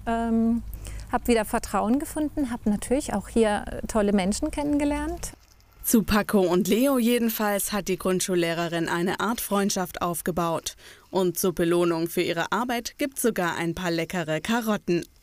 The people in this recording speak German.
habe wieder Vertrauen gefunden, habe natürlich auch hier tolle Menschen kennengelernt. Zu Paco und Leo jedenfalls hat die Grundschullehrerin eine Art Freundschaft aufgebaut. Und zur Belohnung für ihre Arbeit gibt es sogar ein paar leckere Karotten.